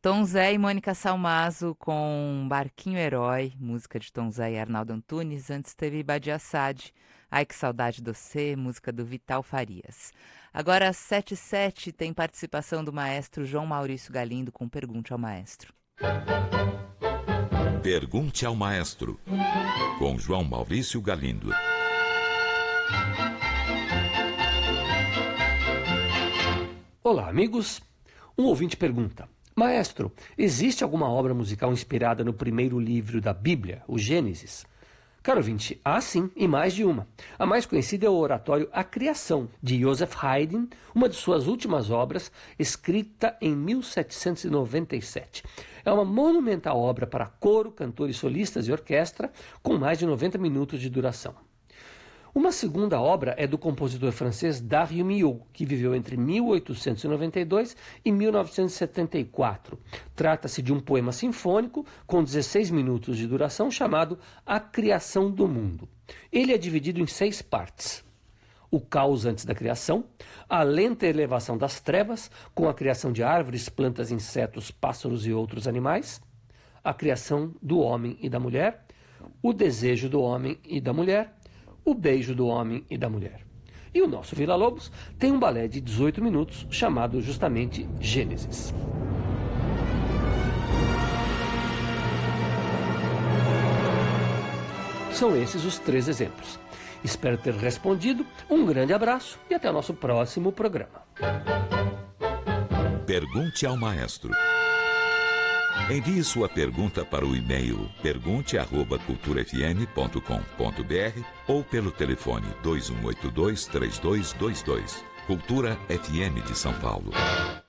Tom Zé e Mônica Salmazo com Barquinho Herói, música de Tom Zé e Arnaldo Antunes. Antes teve Badia Sade, Ai Que Saudade Docê, música do Vital Farias. Agora às 7h07 tem participação do maestro João Maurício Galindo com Pergunte ao Maestro. Pergunte ao Maestro, com João Maurício Galindo. Olá, amigos. Um ouvinte pergunta: Maestro, existe alguma obra musical inspirada no primeiro livro da Bíblia, o Gênesis? Caro ouvinte, há sim, e mais de uma. A mais conhecida é o oratório A Criação, de Joseph Haydn, uma de suas últimas obras, escrita em 1797. É uma monumental obra para coro, cantores solistas e orquestra, com mais de 90 minutos de duração. Uma segunda obra é do compositor francês Dario Milhaud, que viveu entre 1892 e 1974. Trata-se de um poema sinfônico com 16 minutos de duração chamado A Criação do Mundo. Ele é dividido em 6 partes. O caos antes da criação, a lenta elevação das trevas, com a criação de árvores, plantas, insetos, pássaros e outros animais, a criação do homem e da mulher, o desejo do homem e da mulher, o beijo do homem e da mulher. E o nosso Villa-Lobos tem um balé de 18 minutos chamado justamente Gênesis. São esses os 3 exemplos. Espero ter respondido. Um grande abraço e até o nosso próximo programa. Pergunte ao Maestro. Envie sua pergunta para o e-mail pergunte@culturafm.com.br ou pelo telefone 2182-3222. Cultura FM de São Paulo.